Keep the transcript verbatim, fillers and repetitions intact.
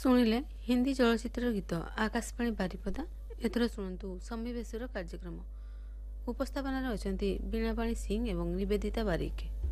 ଶୁଣିଲେ ହିନ୍ଦୀ ଚଳଚ୍ଚିତ୍ର ଗୀତ ଆକାଶବାଣୀ ବାରିପଦା। ଏଥର ଶୁଣନ୍ତୁ ସମିବେଶର କାର୍ଯ୍ୟକ୍ରମ। ଉପସ୍ଥାପନାରେ ଅଛନ୍ତି ବୀଣାପାଣି ସିଂ ଏବଂ ନିବେଦିତା ବାରିକ।